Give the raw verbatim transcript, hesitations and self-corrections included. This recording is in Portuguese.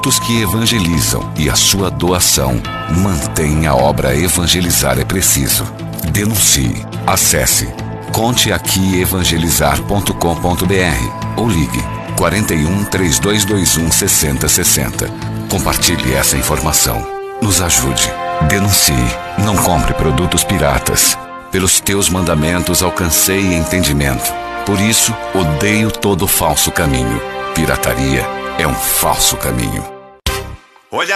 produtos que evangelizam e a sua doação mantém a obra Evangelizar é Preciso. Denuncie. Acesse conte aqui evangelizar ponto com ponto br ou ligue quarenta e um, três dois dois um, sessenta sessenta. Compartilhe essa informação. Nos ajude. Denuncie. Não compre produtos piratas. Pelos teus mandamentos alcancei entendimento. Por isso, odeio todo falso caminho. Pirataria é um falso caminho. Olha